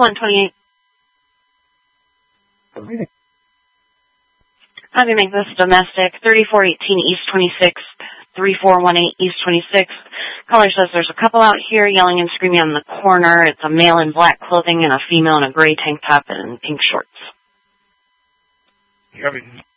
128. How do you make this domestic? 3418 East 26th, 3418 East 26th. Caller says there's a couple out here yelling and screaming on the corner. It's a male in black clothing and a female in a gray tank top and pink shorts. Copy.